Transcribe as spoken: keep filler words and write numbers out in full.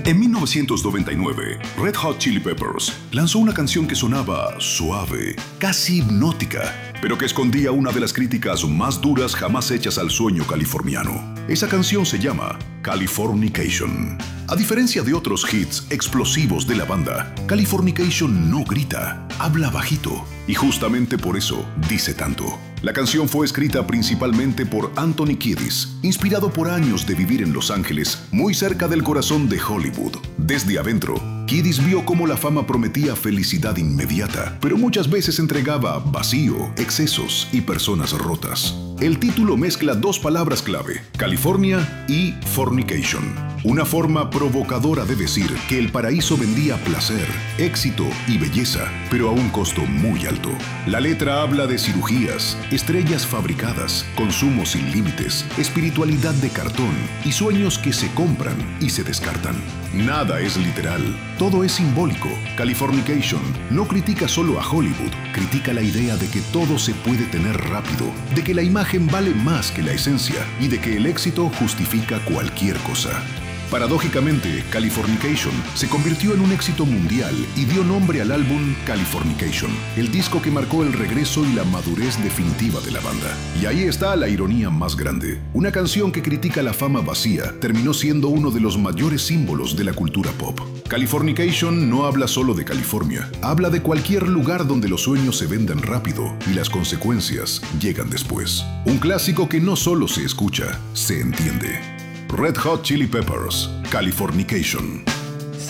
En mil novecientos noventa y nueve, Red Hot Chili Peppers lanzó una canción que sonaba suave, casi hipnótica, pero que escondía una de las críticas más duras jamás hechas al sueño californiano. Esa canción se llama Californication. A diferencia de otros hits explosivos de la banda, Californication no grita, habla bajito, y justamente por eso dice tanto. La canción fue escrita principalmente por Anthony Kiedis, inspirado por años de vivir en Los Ángeles, muy cerca del corazón de Hollywood. Desde adentro, Kiedis vio cómo la fama prometía felicidad inmediata, pero muchas veces entregaba vacío, excesos y personas rotas. El título mezcla dos palabras clave, California y fornication, una forma provocadora de decir que el paraíso vendía placer, éxito y belleza, pero a un costo muy alto. La letra habla de cirugías, estrellas fabricadas, consumo sin límites, espiritualidad de cartón y sueños que se compran y se descartan. Nada es literal, todo es simbólico. Californication no critica solo a Hollywood, critica la idea de que todo se puede tener rápido, de que la imagen vale más que la esencia y de que el éxito justifica cualquier cosa. Paradójicamente, Californication se convirtió en un éxito mundial y dio nombre al álbum Californication, el disco que marcó el regreso y la madurez definitiva de la banda. Y ahí está la ironía más grande. Una canción que critica la fama vacía terminó siendo uno de los mayores símbolos de la cultura pop. Californication no habla solo de California, habla de cualquier lugar donde los sueños se vendan rápido y las consecuencias llegan después. Un clásico que no solo se escucha, se entiende. Red Hot Chili Peppers, Californication.